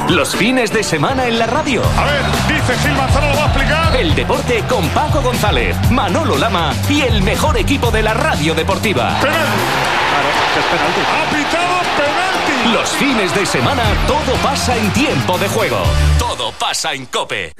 Los fines de semana en la radio. A ver, dice Gil Manzano, lo va a explicar. El deporte con Paco González, Manolo Lama y el mejor equipo de la radio deportiva. Penalti. Claro, que es penalti. Ha pitado penalti. Los fines de semana todo pasa en Tiempo de Juego. Todo pasa en COPE.